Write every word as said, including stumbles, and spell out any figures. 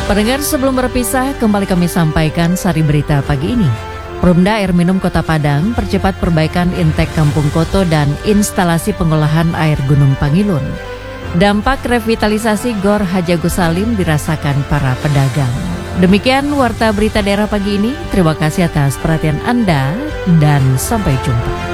Pendengar, sebelum berpisah, kembali kami sampaikan sari berita pagi ini. Perumda Air Minum Kota Padang percepat perbaikan intek Kampung Koto dan instalasi pengolahan air Gunung Pangilun. Dampak revitalisasi Gor Haji Agus Salim dirasakan para pedagang. Demikian warta berita daerah pagi ini. Terima kasih atas perhatian Anda dan sampai jumpa.